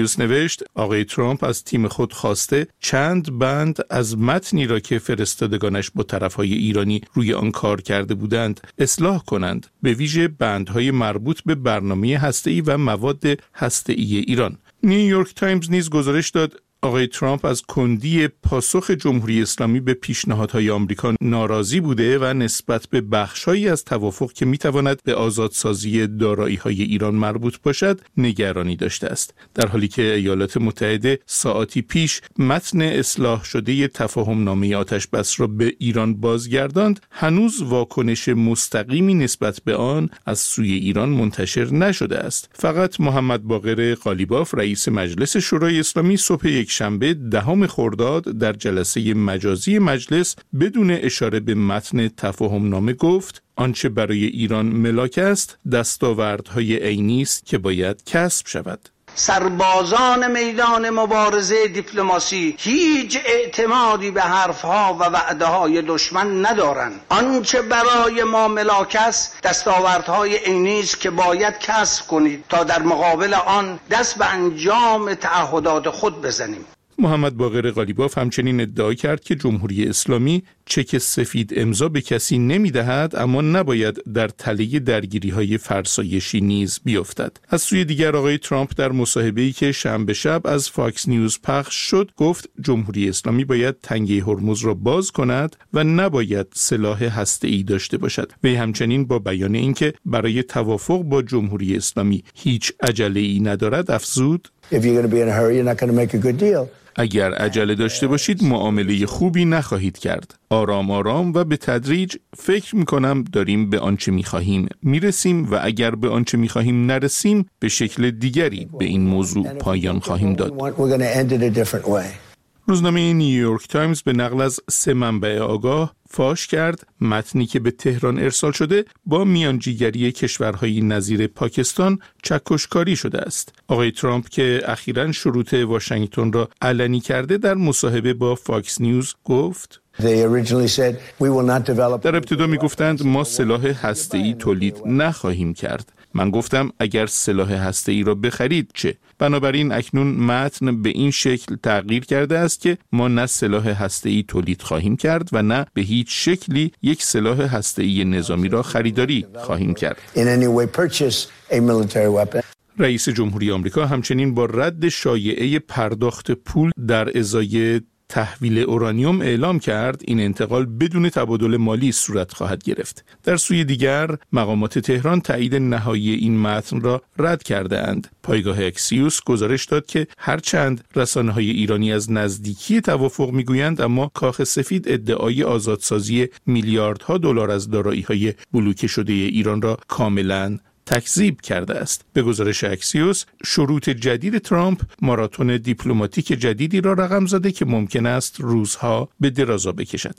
نیوز نوشت آقای ترامپ از تیم خود خواسته چند بند از متنی را که فرستادگانش با طرفهای ایرانی روی آن کار کرده بودند اصلاح کنند، به ویژه بندهای مربوط به برنامه هسته‌ای و مواد هسته‌ای ایران. نیویورک تایمز نیز گزارش داد آقای ترامپ از کندی پاسخ جمهوری اسلامی به پیشنهادهای آمریکا ناراضی بوده و نسبت به بخش‌هایی از توافق که می‌تواند به آزادسازی دارایی‌های ایران مربوط باشد نگرانی داشته است، در حالی که ایالات متحده ساعاتی پیش متن اصلاح شده تفاهم‌نامه آتش‌بس را به ایران بازگرداند. هنوز واکنش مستقیمی نسبت به آن از سوی ایران منتشر نشده است. فقط محمد باقر قالیباف رئیس مجلس شورای اسلامی صبح شنبه 10 خرداد در جلسه مجازی مجلس بدون اشاره به متن تفاهم‌نامه گفت آنچه برای ایران ملاک است دستاوردهای عینی است که باید کسب شود. سربازان میدان مبارزه دیپلماسی هیچ اعتمادی به حرفها و وعده‌های دشمن ندارند. آنچه برای ما ملاک است دستاوردهای عینی است که باید کسب کنید تا در مقابل آن دست به انجام تعهدات خود بزنیم. محمد باقر قالیباف همچنین ادعا کرد که جمهوری اسلامی چک سفید امضا به کسی نمی‌دهد، اما نباید در تله درگیری‌های فرسایشی نیز بیفتد. از سوی دیگر آقای ترامپ در مصاحبه‌ای که شنبه شب از فاکس نیوز پخش شد گفت جمهوری اسلامی باید تنگه هرمز را باز کند و نباید سلاح هسته‌ای داشته باشد. وی همچنین با بیان اینکه برای توافق با جمهوری اسلامی هیچ عجله‌ای ندارد افزود اگر عجله داشته باشید معامله خوبی نخواهید کرد. آرام آرام و به تدریج فکر میکنم داریم به آنچه میخواهیم میرسیم و اگر به آنچه میخواهیم نرسیم به شکل دیگری به این موضوع پایان خواهیم داد. روزنامه نیویورک تایمز به نقل از 3 منبع آگاه فاش کرد متنی که به تهران ارسال شده با میانجیگری کشورهای نظیر پاکستان چکشکاری شده است. آقای ترامپ که اخیراً شروط واشنگتن را علنی کرده در مصاحبه با فاکس نیوز گفت در ابتدا می گفتند ما سلاح هسته‌ای تولید نخواهیم کرد. من گفتم اگر سلاح هسته‌ای را بخرید چه؟ بنابراین اکنون متن به این شکل تغییر کرده است که ما نه سلاح هسته‌ای تولید خواهیم کرد و نه به هیچ شکلی یک سلاح هسته‌ای نظامی را خریداری خواهیم کرد. رئیس جمهوری آمریکا همچنین با رد شایعه پرداخت پول در ازای تحویل اورانیوم اعلام کرد این انتقال بدون تبادل مالی صورت خواهد گرفت. در سوی دیگر مقامات تهران تایید نهایی این متن را رد کرده اند. پایگاه اکسیوس گزارش داد که هرچند رسانه‌های ایرانی از نزدیکی توافق میگویند، اما کاخ سفید ادعای آزادسازی میلیاردها دلار از دارایی‌های بلوکه شده ایران را کاملاً تکذیب کرده است. به گزارش اکسیوس شروط جدید ترامپ ماراتون دیپلماتیک جدیدی را رقم زده که ممکن است روزها به درازا بکشد.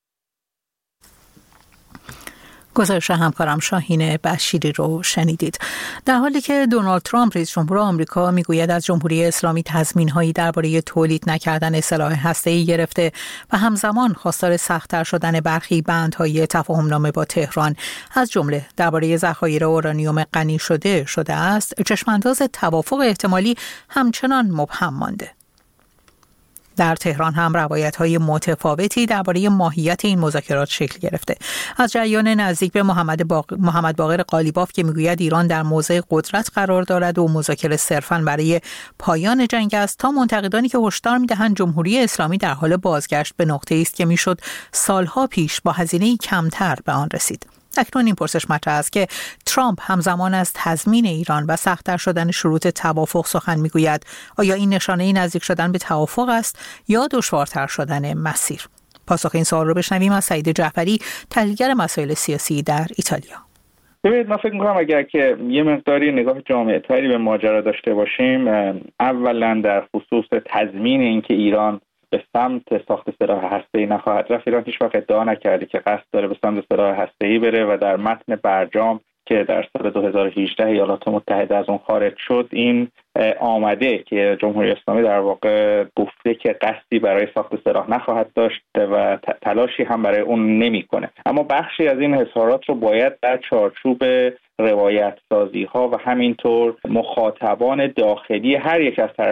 گزارش همکارم شاهین بشیری رو شنیدید. در حالی که دونالد ترامپ رئیس جمهور آمریکا میگوید از جمهوری اسلامی تضمین‌هایی درباره تولید نکردن سلاح هسته‌ای گرفته و همزمان خواستار سخت‌تر شدن برخی بندهای تفاهم‌نامه با تهران از جمله درباره ذخایر اورانیوم غنی شده است، چشم‌انداز توافق احتمالی همچنان مبهم مانده. در تهران هم روایت‌های متفاوتی درباره ماهیت این مذاکرات شکل گرفته. از جریان نزدیک به محمد باقر قالیباف که میگوید ایران در موضع قدرت قرار دارد و مذاکره صرفاً برای پایان جنگ است، تا منتقدانی که هشدار می‌دهند جمهوری اسلامی در حال بازگشت به نقطه‌ای است که میشد سالها پیش با هزینه‌ای کمتر به آن رسید. اکنون این پرسش مطرح است که ترامپ همزمان از تضمین ایران و سخت‌تر شدن شروط توافق سخن میگوید. آیا این نشانه نزدیک شدن به توافق است یا دشوارتر شدن مسیر؟ پاسخ این سوال رو بشنویم از سعید جعفری، تحلیلگر مسائل سیاسی در ایتالیا. ببینید، من فکر می‌کنم اگر که یه مقداری نگاه جامع‌تری به ماجرا داشته باشیم، اولا در خصوص تضمین اینکه ایران به سمت ساخت سلاح هسته‌ای نخواهد رفت، ایران هیچ وقت ادعا نکرده که قصد داره به سمت سلاح هسته‌ای بره و در متن برجام که در سال 2018 ایالات متحده از اون خارج شد این آمده که جمهوری اسلامی در واقع گفته که قصدی برای ساخت سلاح نخواهد داشت و تلاشی هم برای اون نمی‌کنه. اما بخشی از این اظهارات رو باید در چارچوب روایت سازی ها و همینطور مخاطبان داخلی هر یک از